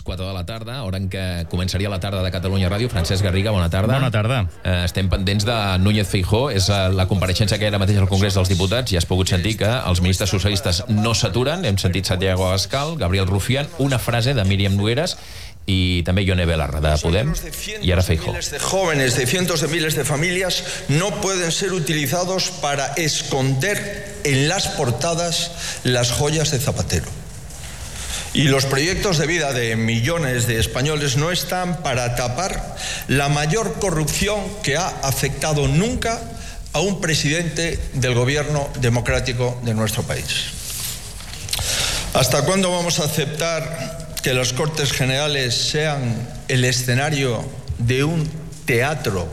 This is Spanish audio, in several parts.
les 4 de la tarda, hora en què començaria la tarda de Catalunya Ràdio. Francesc Garriga, bona tarda. Bona tarda. Estem pendents de Núñez Feijóo. És la compareixença que era mateix al Congrés dels Diputats. Ja has pogut sentir que els ministres socialistes no s'aturen. Hem sentit Santiago Abascal, Gabriel Rufián, una frase de Míriam Nogueras y también Yone Belarra de Podem y ahora Feijóo. Miles de jóvenes, de cientos de miles de familias no pueden ser utilizados para esconder en las portadas las joyas de Zapatero. Y los proyectos de vida de millones de españoles no están para tapar la mayor corrupción que ha afectado nunca a un presidente del gobierno democrático de nuestro país. ¿Hasta cuándo vamos a aceptar que las Cortes Generales sean el escenario de un teatro,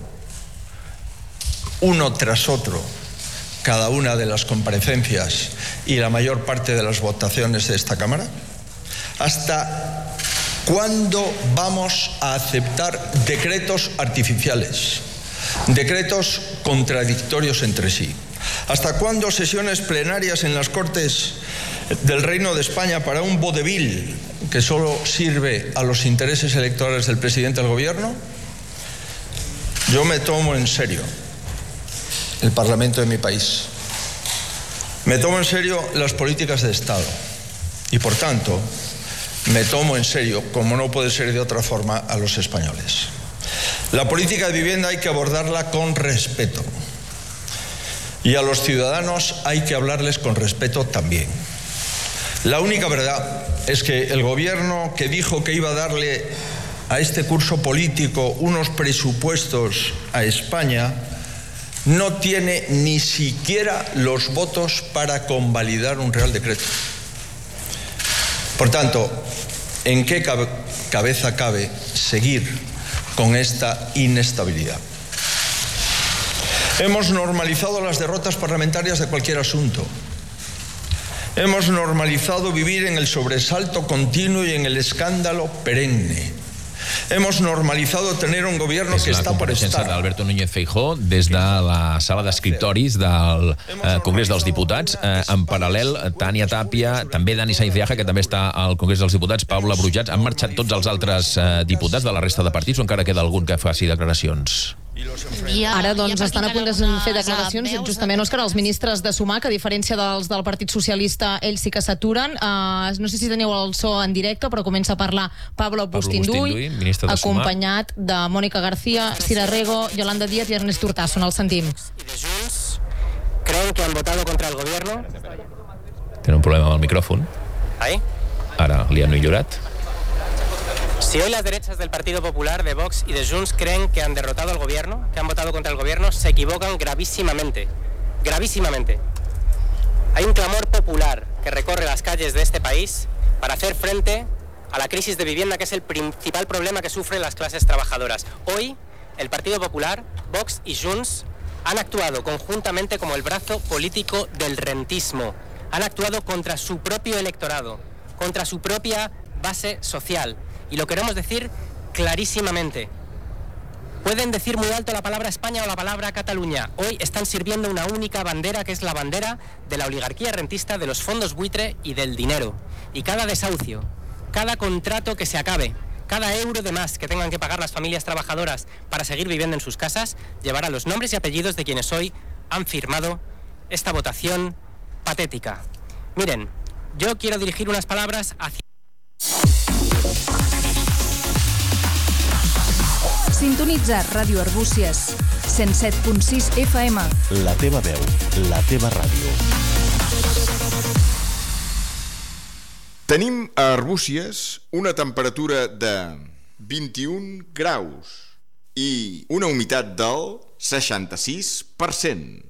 uno tras otro, cada una de las comparecencias y la mayor parte de las votaciones de esta Cámara? ¿Hasta cuándo vamos a aceptar decretos artificiales, decretos contradictorios entre sí? ¿Hasta cuándo sesiones plenarias en las Cortes del Reino de España para un vodevil que solo sirve a los intereses electorales del presidente del gobierno? Yo me tomo en serio el Parlamento de mi país. Me tomo en serio las políticas de Estado y, por tanto, me tomo en serio, como no puede ser de otra forma, a los españoles. La política de vivienda hay que abordarla con respeto y a los ciudadanos hay que hablarles con respeto también. La única verdad es que el gobierno que dijo que iba a darle a este curso político unos presupuestos a España no tiene ni siquiera los votos para convalidar un Real Decreto. Por tanto, ¿en qué cabeza cabe seguir con esta inestabilidad? Hemos normalizado las derrotas parlamentarias de cualquier asunto. Hemos normalizado vivir en el sobresalto continuo y en el escándalo perenne. Hemos normalizado tener un gobierno que està per estar. Alberto Núñez Feijóo des de la sala d'escriptoris del Congrés dels Diputats. En paral·lel, Tània Tàpia, també Dani Sainz de Aja, que també està al Congrés dels Diputats, Paula Brujats. Han marxat tots els altres diputats de la resta de partits o encara queda algun que faci declaracions? Ara doncs estan a punt de fer declaracions justament, Òscar, els ministres de Sumar, que a diferència dels del Partit Socialista ells sí que s'aturen. No sé si teniu el so en directe, però comença a parlar Pablo Bustinduy, acompanyat de Mónica García, Cira Rego, Yolanda Díaz i Ernest Urtasun. El sentim. ¿Creen que han votado contra el gobierno? Tiene un problema amb el micròfon. Ara li han millorat. Si hoy las derechas del Partido Popular, de Vox y de Junts creen que han derrotado al gobierno, que han votado contra el gobierno, se equivocan gravísimamente. Gravísimamente. Hay un clamor popular que recorre las calles de este país para hacer frente a la crisis de vivienda, que es el principal problema que sufren las clases trabajadoras. Hoy, el Partido Popular, Vox y Junts han actuado conjuntamente como el brazo político del rentismo. Han actuado contra su propio electorado, contra su propia base social. Y lo queremos decir clarísimamente. Pueden decir muy alto la palabra España o la palabra Cataluña. Hoy están sirviendo una única bandera, que es la bandera de la oligarquía rentista, de los fondos buitre y del dinero. Y cada desahucio, cada contrato que se acabe, cada euro de más que tengan que pagar las familias trabajadoras para seguir viviendo en sus casas, llevará los nombres y apellidos de quienes hoy han firmado esta votación patética. Miren, yo quiero dirigir unas palabras hacia... Sintonitza Ràdio Arbúcies, 107.6 FM. La teva veu, la teva ràdio. Tenim a Arbúcies una temperatura de 21 graus i una humitat del 66%.